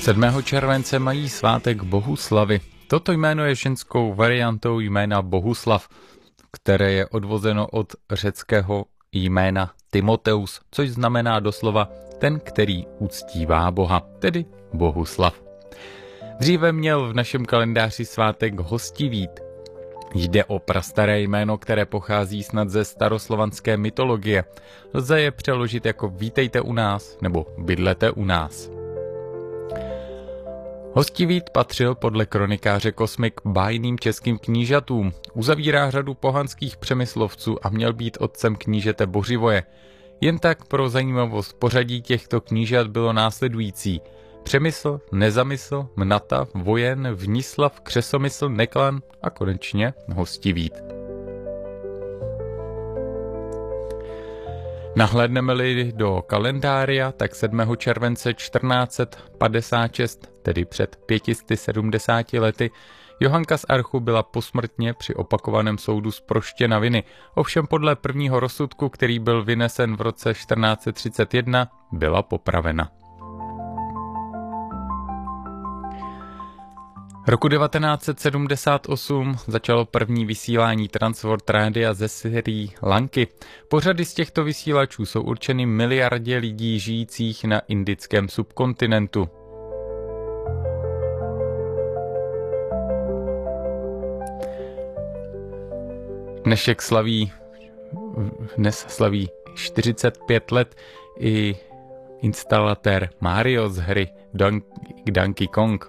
7. července mají svátek Bohuslavy. Toto jméno je ženskou variantou jména Bohuslav, které je odvozeno od řeckého jména Timoteus, což znamená doslova ten, který uctívá Boha, tedy Bohuslav. Dříve měl v našem kalendáři svátek Hostivít. Jde o prastaré jméno, které pochází snad ze staroslovanské mytologie. Lze je přeložit jako vítejte u nás nebo bydlete u nás. Hostivít patřil podle kronikáře Kosmy k bájným českým knížatům. Uzavírá řadu pohanských přemyslovců a měl být otcem knížete Bořivoje. Jen tak pro zajímavost pořadí těchto knížat bylo následující: Přemysl, Nezamysl, Mnata, Vojen, Vnislav, Křesomysl, Neklan a konečně Hostivít. Nahlédneme-li do kalendária, tak 7. července 1456, tedy před 570 lety, Johanka z Archu byla posmrtně při opakovaném soudu zproštěna viny. Ovšem podle prvního rozsudku, který byl vynesen v roce 1431, byla popravena. Roku 1978 začalo první vysílání Transworld Rádia ze sérií Lanky. Pořady z těchto vysílačů jsou určeny miliardě lidí žijících na indickém subkontinentu. Dnes slaví 45 let i instalatér Mario z hry Donkey Kong.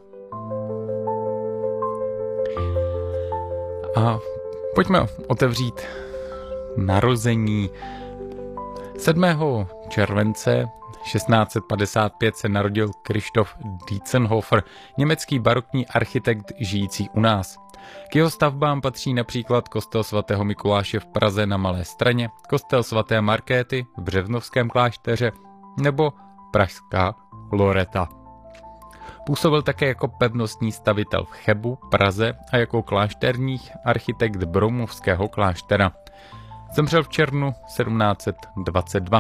A pojďme otevřít narození. 7. července 1655 se narodil Christoph Dientzenhofer, německý barokní architekt žijící u nás. K jeho stavbám patří například kostel svatého Mikuláše v Praze na Malé Straně, kostel svaté Markéty v Břevnovském klášteře nebo pražská Loreta. Působil také jako pevnostní stavitel v Chebu, Praze a jako klášterní architekt Broumovského kláštera. Zemřel v červnu 1722.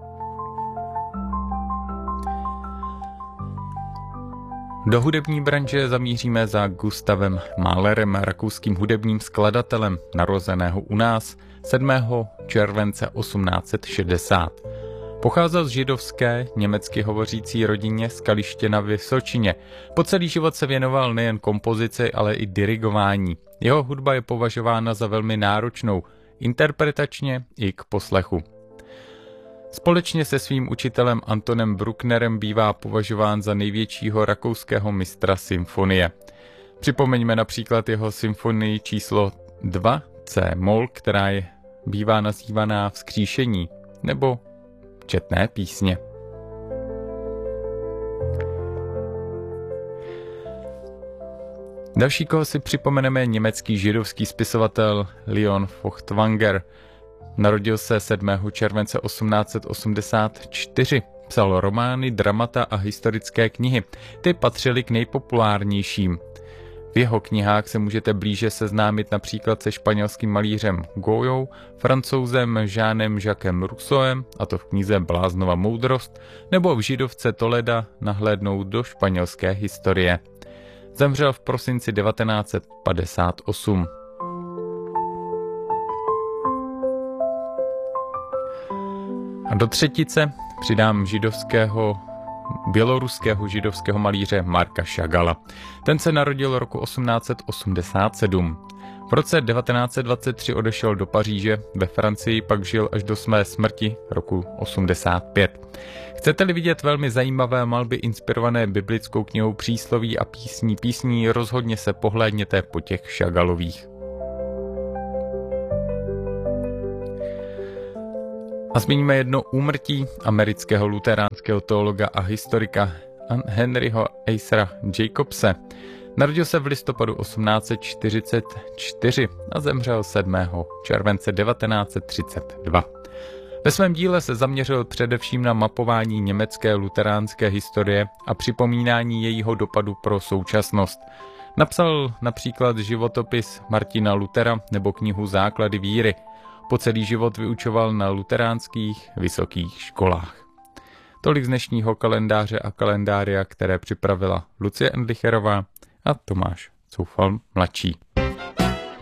Do hudební branže zamíříme za Gustavem Mahlerem, rakouským hudebním skladatelem, narozeného u nás 7. července 1860. Pocházel z židovské, německy hovořící rodině z Kaliště na Vysočině. Po celý život se věnoval nejen kompozici, ale i dirigování. Jeho hudba je považována za velmi náročnou, interpretačně i k poslechu. Společně se svým učitelem Antonem Brucknerem bývá považován za největšího rakouského mistra symfonie. Připomeňme například jeho symfonii číslo 2 C-moll, která bývá nazývaná Vzkříšení, nebo Četné písně. Další, koho si připomeneme, je německý židovský spisovatel Leon Feuchtwanger. Narodil se 7. července 1884. Psal romány, dramata a historické knihy. Ty patřily k nejpopulárnějším. V jeho knihách se můžete blíže seznámit například se španělským malířem Goyou, Francouzem Jeanem-Jacquesem Rousseauem, a to v knize Bláznova moudrost, nebo v židovce Toleda nahlédnout do španělské historie. Zemřel v prosinci 1958. A do třetice přidám běloruského židovského malíře Marka Šagala. Ten se narodil roku 1887. V roce 1923 odešel do Paříže, ve Francii pak žil až do své smrti roku 85. Chcete-li vidět velmi zajímavé malby inspirované biblickou knihou přísloví a písní, rozhodně se pohlédněte po těch Šagalových. A zmíníme jedno úmrtí amerického luteránského teologa a historika Henryho Acera Jacobse. Narodil se v listopadu 1844 a zemřel 7. července 1932. Ve svém díle se zaměřil především na mapování německé luteránské historie a připomínání jejího dopadu pro současnost. Napsal například životopis Martina Luthera nebo knihu Základy víry. Po celý život vyučoval na luteránských vysokých školách. Tolik z dnešního kalendáře a kalendária, které připravila Lucie Endlicherová a Tomáš Coufal mladší.